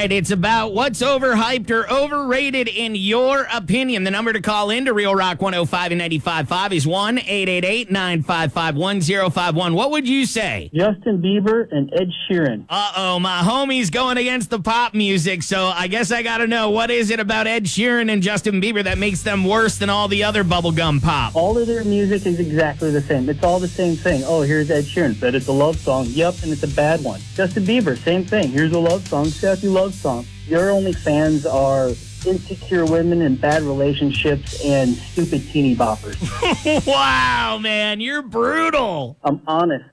right, it's about what's overhyped or overrated in your opinion. The number to call in to Real Rock 105 and 95.5 is 1-888-955-1051. What would you say? Justin Bieber and Ed Sheeran. Uh-oh, my homie's going against the pop music, so I guess I gotta know, what is it about Ed Sheeran and Justin Bieber that makes them worse than all the other bubblegum pop? All of their music is exactly the same. It's all the same thing. Oh, here's Ed Sheeran. But it's a love song. Yep, and it's a bad one. Justin Bieber, same thing. Here's a love song. Sassy love song. Your only fans are insecure women in bad relationships and stupid teeny boppers. Wow, man, you're brutal. I'm honest.